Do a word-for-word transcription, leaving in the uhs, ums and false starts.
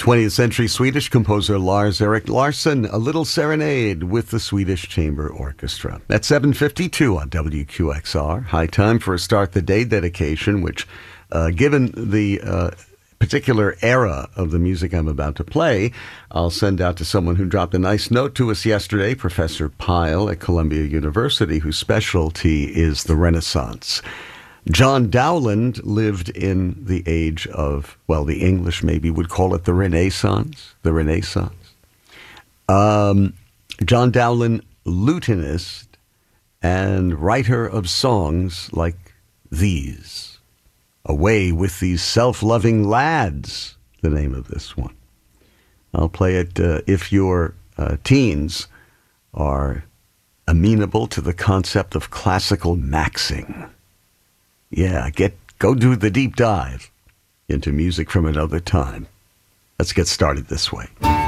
twentieth century Swedish composer Lars-Erik Larsson, A Little Serenade with the Swedish Chamber Orchestra. At seven fifty-two on W Q X R, high time for a Start the Day dedication, which, uh, given the uh, particular era of the music I'm about to play, I'll send out to someone who dropped a nice note to us yesterday, Professor Pyle at Columbia University, whose specialty is the Renaissance. John Dowland lived in the age of, well, the English maybe would call it the Renaissance, the Renaissance. Um, John Dowland, lutenist and writer of songs like these. Away with These Self-Loving Lads, the name of this one. I'll play it uh, if your uh, teens are amenable to the concept of classical maxing. Yeah, get go do the deep dive into music from another time. Let's get started this way.